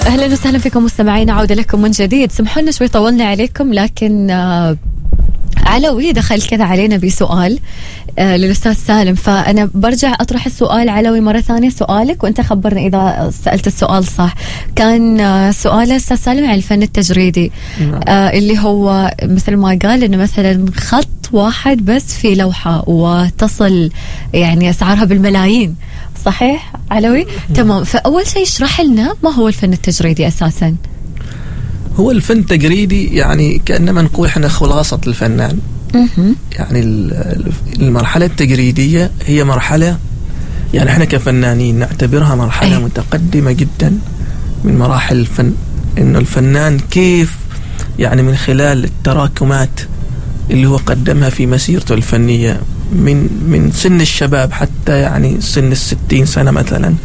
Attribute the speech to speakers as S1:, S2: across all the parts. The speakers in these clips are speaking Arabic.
S1: أهلا وسهلا فيكم مستمعينا، عودة لكم من جديد. سمحوا لنا شوي طولنا عليكم، لكن علوي دخل كذا علينا بسؤال للأستاذ سالم، فأنا برجع أطرح السؤال. علوي مرة ثانية سؤالك وأنت خبرنا إذا سألت السؤال صح. كان سؤال أستاذ سالم عن الفن التجريدي اللي هو مثل ما قال إنه مثلا خط واحد بس في لوحة وتصل يعني أسعارها بالملايين، صحيح علوي؟ تمام. فأول شيء اشرح لنا ما هو الفن التجريدي أساسا.
S2: هو الفن التجريدي يعني كأنما نقول احنا خلاصة الفنان. يعني المرحلة التجريدية هي مرحلة يعني احنا كفنانين نعتبرها مرحلة متقدمة جدا من مراحل الفن. انه الفنان كيف يعني من خلال التراكمات اللي هو قدمها في مسيرته الفنية من سن الشباب حتى يعني سن 60 سنة مثلا.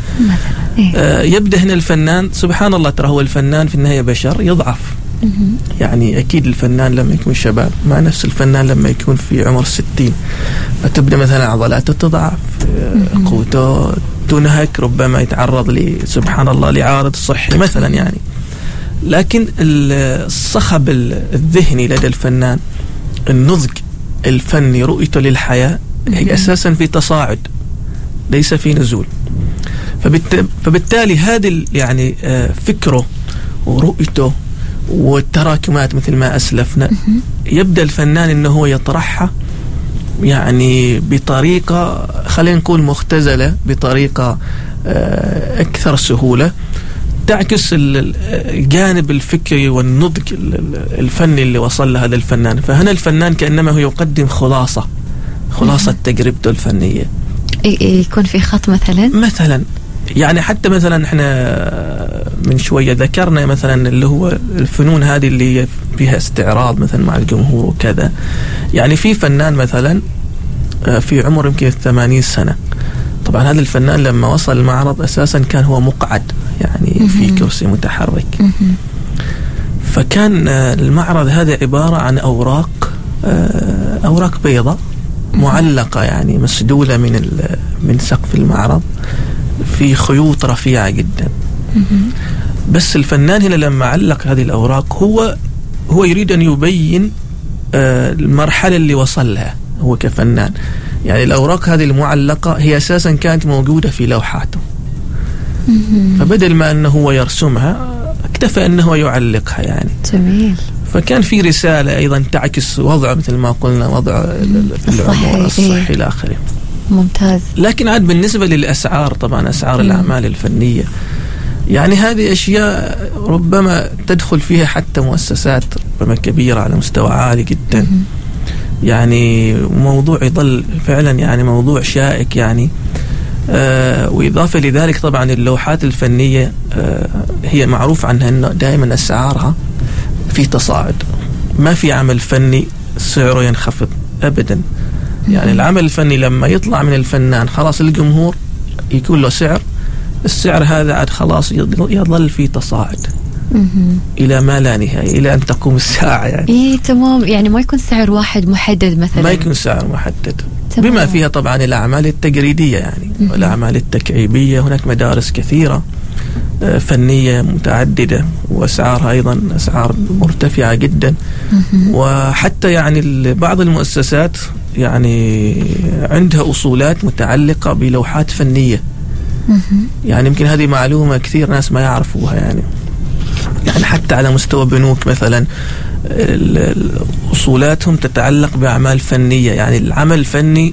S2: يبدأ هنا الفنان، سبحان الله ترى هو الفنان في النهاية بشر يضعف. يعني أكيد الفنان لما يكون شباب ما نفس الفنان لما يكون في عمر 60، فتبدأ مثلا عضلاته تضعف، قوته تنهك، ربما يتعرض سبحان الله لعارض صحي مثلا يعني. لكن الصخب الذهني لدى الفنان، النضج الفني، رؤيته للحياة هي أساسا في تصاعد ليس في نزول. فبالتالي هذه يعني فكره ورؤيته والتراكمات مثل ما أسلفنا، يبدأ الفنان إنه هو يطرحها يعني بطريقة خلينا نقول مختزلة، بطريقة أكثر سهولة تعكس الجانب الفكري والنضج الفني اللي وصل له هذا الفنان. فهنا الفنان كأنما هو يقدم خلاصة تجربته الفنية.
S1: يكون في خط مثلا
S2: يعني حتى مثلا احنا من شوية ذكرنا مثلا اللي هو الفنون هذه اللي فيها استعراض مثلا مع الجمهور وكذا. يعني في فنان مثلا في عمر يمكن 80 سنة، طبعا هذا الفنان لما وصل المعرض أساسا كان هو مقعد يعني في كرسي متحرك. فكان المعرض هذا عبارة عن أوراق بيضاء معلقة يعني مسدولة من سقف المعرض في خيوط رفيعة جدا. بس الفنان هنا لما علق هذه الأوراق هو يريد أن يبين المرحلة اللي وصل لها هو كفنان. يعني الأوراق هذه المعلقة هي أساسا كانت موجودة في لوحاته، فبدل ما أنه هو يرسمها اكتفى أنه يعلقها يعني.
S1: جميل.
S2: فكان في رسالة أيضا تعكس وضع مثل ما قلنا وضع العمر الصحي إلى آخره.
S1: ممتاز.
S2: لكن عاد بالنسبة للأسعار، طبعا أسعار الأعمال الفنية يعني هذه أشياء ربما تدخل فيها حتى مؤسسات ربما كبيرة على مستوى عالي جدا. يعني موضوع يظل فعلا يعني موضوع شائك يعني. وإضافة لذلك طبعا اللوحات الفنية هي معروف عنها أنه دائما أسعارها في تصاعد، ما في عمل فني سعره ينخفض أبدا. يعني العمل الفني لما يطلع من الفنان خلاص الجمهور يكون له سعر، السعر هذا عاد خلاص يظل في تصاعد إلى ما لا نهاية، إلى أن تقوم الساعة يعني.
S1: تمام. يعني ما يكون سعر واحد محدد مثلا،
S2: ما يكون سعر محدد. بما فيها طبعا الأعمال التجريدية يعني والأعمال التكعيبية. هناك مدارس كثيرة فنية متعددة وأسعارها أيضا أسعار مرتفعة جدا. وحتى يعني بعض المؤسسات يعني عندها أصولات متعلقة بلوحات فنية. يعني يمكن هذه معلومة كثير ناس ما يعرفوها يعني حتى على مستوى بنوك مثلا أصولاتهم تتعلق بأعمال فنية. يعني العمل الفني